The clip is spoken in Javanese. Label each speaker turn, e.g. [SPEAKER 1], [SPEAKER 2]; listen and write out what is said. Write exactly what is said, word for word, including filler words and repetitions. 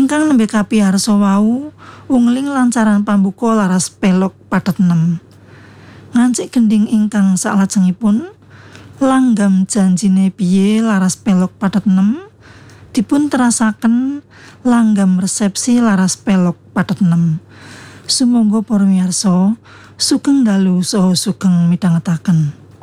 [SPEAKER 1] Ingkang nembe kapiarsa wau ungling lancaran pambuka laras pelog padet enem. Ngancik gending ingkang salajengipun langgam janjine piye laras pelog padet enem dipun terasaken langgam resepsi laras pelog padet enem. Sumangga para miyarsa sugeng dalu saha sugeng midhangetaken.